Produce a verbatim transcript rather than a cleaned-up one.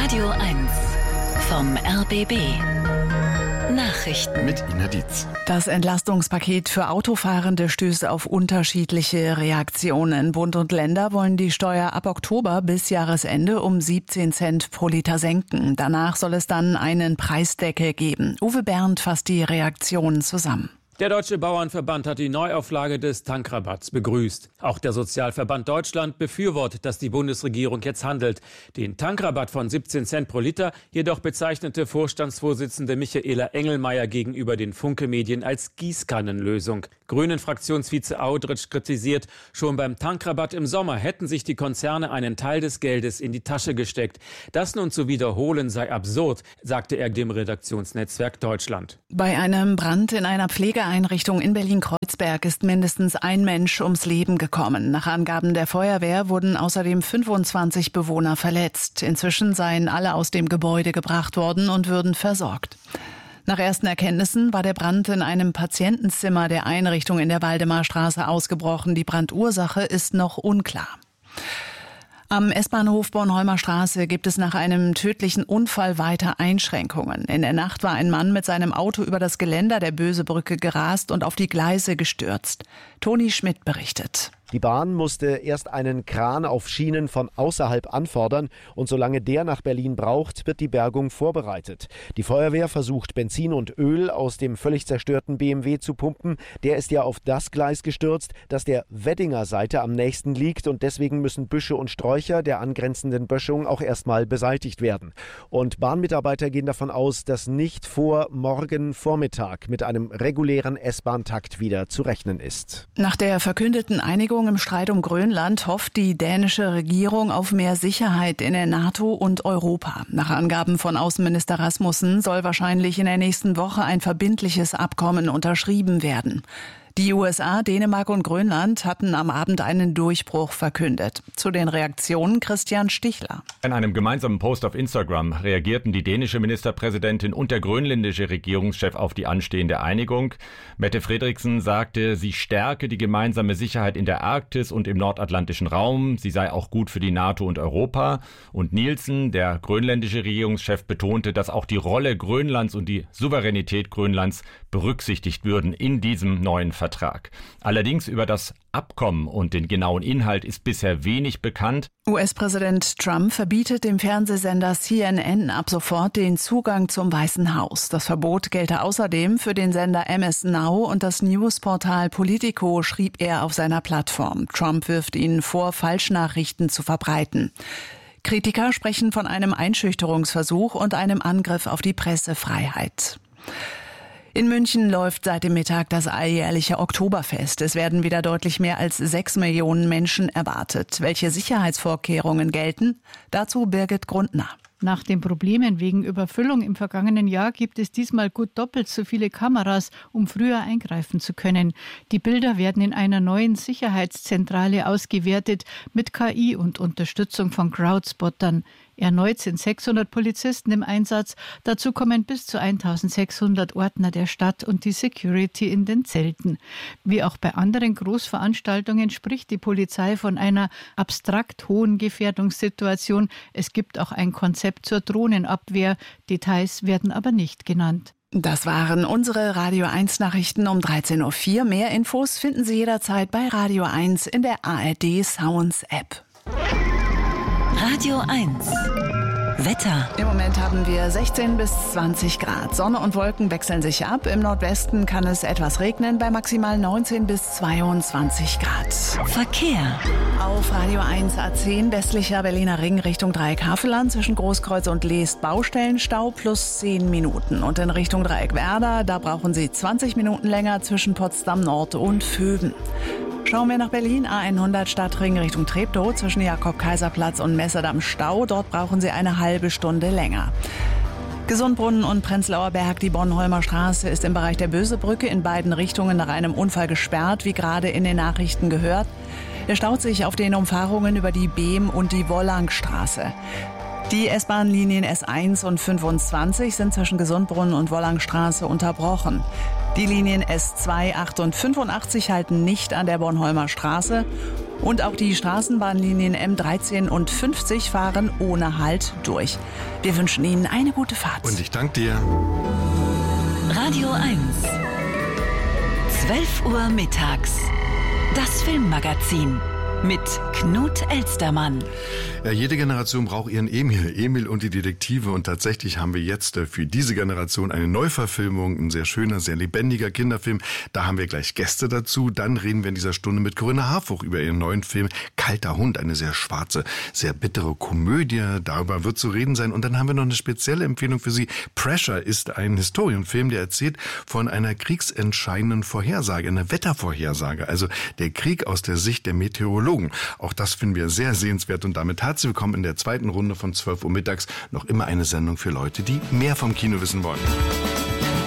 Radio eins vom R B B. Nachrichten mit Ina Dietz. Das Entlastungspaket für Autofahrende stößt auf unterschiedliche Reaktionen. Bund und Länder wollen die Steuer ab Oktober bis Jahresende um siebzehn Cent pro Liter senken. Danach soll es dann einen Preisdeckel geben. Uwe Berndt fasst die Reaktionen zusammen. Der Deutsche Bauernverband hat die Neuauflage des Tankrabatts begrüßt. Auch der Sozialverband Deutschland befürwortet, dass die Bundesregierung jetzt handelt. Den Tankrabatt von siebzehn Cent pro Liter jedoch bezeichnete Vorstandsvorsitzende Michaela Engelmeier gegenüber den Funke-Medien als Gießkannenlösung. Grünen-Fraktionsvize Audritsch kritisiert, schon beim Tankrabatt im Sommer hätten sich die Konzerne einen Teil des Geldes in die Tasche gesteckt. Das nun zu wiederholen sei absurd, sagte er dem Redaktionsnetzwerk Deutschland. Bei einem Brand in einer Pflegeeinrichtung in Berlin-Kreuzberg ist mindestens ein Mensch ums Leben gekommen. Nach Angaben der Feuerwehr wurden außerdem fünfundzwanzig Bewohner verletzt. Inzwischen seien alle aus dem Gebäude gebracht worden und würden versorgt. Nach ersten Erkenntnissen war der Brand in einem Patientenzimmer der Einrichtung in der Waldemarstraße ausgebrochen. Die Brandursache ist noch unklar. Am S-Bahnhof Bornholmer Straße gibt es nach einem tödlichen Unfall weiter Einschränkungen. In der Nacht war ein Mann mit seinem Auto über das Geländer der Bösebrücke gerast und auf die Gleise gestürzt. Toni Schmidt berichtet. Die Bahn musste erst einen Kran auf Schienen von außerhalb anfordern und solange der nach Berlin braucht, wird die Bergung vorbereitet. Die Feuerwehr versucht Benzin und Öl aus dem völlig zerstörten B M W zu pumpen. Der ist ja auf das Gleis gestürzt, das der Weddinger Seite am nächsten liegt und deswegen müssen Büsche und Sträucher der angrenzenden Böschung auch erstmal beseitigt werden. Und Bahnmitarbeiter gehen davon aus, dass nicht vor morgen Vormittag mit einem regulären S-Bahn-Takt wieder zu rechnen ist. Nach der verkündeten Einigung im Streit um Grönland hofft die dänische Regierung auf mehr Sicherheit in der NATO und Europa. Nach Angaben von Außenminister Rasmussen soll wahrscheinlich in der nächsten Woche ein verbindliches Abkommen unterschrieben werden. Die U S A, Dänemark und Grönland hatten am Abend einen Durchbruch verkündet. Zu den Reaktionen Christian Stichler. In einem gemeinsamen Post auf Instagram reagierten die dänische Ministerpräsidentin und der grönländische Regierungschef auf die anstehende Einigung. Mette Frederiksen sagte, sie stärke die gemeinsame Sicherheit in der Arktis und im nordatlantischen Raum. Sie sei auch gut für die NATO und Europa. Und Nielsen, der grönländische Regierungschef, betonte, dass auch die Rolle Grönlands und die Souveränität Grönlands berücksichtigt würden in diesem neuen Vertrag. Allerdings über das Abkommen und den genauen Inhalt ist bisher wenig bekannt. U S-Präsident Trump verbietet dem Fernsehsender C N N ab sofort den Zugang zum Weißen Haus. Das Verbot gelte außerdem für den Sender M S Now und das Newsportal Politico, schrieb er auf seiner Plattform. Trump wirft ihnen vor, Falschnachrichten zu verbreiten. Kritiker sprechen von einem Einschüchterungsversuch und einem Angriff auf die Pressefreiheit. In München läuft seit dem Mittag das alljährliche Oktoberfest. Es werden wieder deutlich mehr als sechs Millionen Menschen erwartet. Welche Sicherheitsvorkehrungen gelten? Dazu Birgit Grundner. Nach den Problemen wegen Überfüllung im vergangenen Jahr gibt es diesmal gut doppelt so viele Kameras, um früher eingreifen zu können. Die Bilder werden in einer neuen Sicherheitszentrale ausgewertet mit K I und Unterstützung von Crowdspottern. Erneut sind sechshundert Polizisten im Einsatz. Dazu kommen bis zu eintausendsechshundert Ordner der Stadt und die Security in den Zelten. Wie auch bei anderen Großveranstaltungen spricht die Polizei von einer abstrakt hohen Gefährdungssituation. Es gibt auch ein Konzept zur Drohnenabwehr. Details werden aber nicht genannt. Das waren unsere Radio eins Nachrichten um dreizehn Uhr vier. Mehr Infos finden Sie jederzeit bei Radio eins in der A R D Sounds App. Radio eins. Wetter. Im Moment haben wir sechzehn bis zwanzig Grad. Sonne und Wolken wechseln sich ab. Im Nordwesten kann es etwas regnen bei maximal neunzehn bis zweiundzwanzig Grad. Verkehr. Auf Radio eins A zehn westlicher Berliner Ring Richtung Dreieck Havelland zwischen Großkreuz und Leest Baustellenstau plus zehn Minuten. Und in Richtung Dreieck Werder, da brauchen Sie zwanzig Minuten länger zwischen Potsdam Nord und Vöben. Schauen wir nach Berlin, A hundert Stadtring Richtung Treptow zwischen Jakob-Kaiser-Platz und Messerdamm Stau. Dort brauchen Sie eine halbe Stunde länger. Gesundbrunnen und Prenzlauer Berg, die Bornholmer Straße ist im Bereich der Bösebrücke in beiden Richtungen nach einem Unfall gesperrt, wie gerade in den Nachrichten gehört. Er staut sich auf den Umfahrungen über die Behm- und die Wollangstraße. Die S-Bahn-Linien S eins und fünfundzwanzig sind zwischen Gesundbrunnen und Wollangstraße unterbrochen. Die Linien S zwei, acht und fünfundachtzig halten nicht an der Bornholmer Straße Und auch die Straßenbahnlinien M dreizehn und fünfzig fahren ohne Halt durch. Wir wünschen Ihnen eine gute Fahrt. Und ich danke dir. Radio eins. zwölf Uhr mittags. Das Filmmagazin mit Knut Elstermann. Ja, jede Generation braucht ihren Emil, Emil und die Detektive. Und tatsächlich haben wir jetzt für diese Generation eine Neuverfilmung, ein sehr schöner, sehr lebendiger Kinderfilm. Da haben wir gleich Gäste dazu. Dann reden wir in dieser Stunde mit Corinna Harfouch über ihren neuen Film Kalter Hund, eine sehr schwarze, sehr bittere Komödie. Darüber wird zu reden sein. Und dann haben wir noch eine spezielle Empfehlung für Sie. Pressure ist ein Historienfilm, der erzählt von einer kriegsentscheidenden Vorhersage, einer Wettervorhersage. Also der Krieg aus der Sicht der Meteorologen. Auch das finden wir sehr sehenswert und damit herzlich willkommen in der zweiten Runde von zwölf Uhr mittags. Noch immer eine Sendung für Leute, die mehr vom Kino wissen wollen.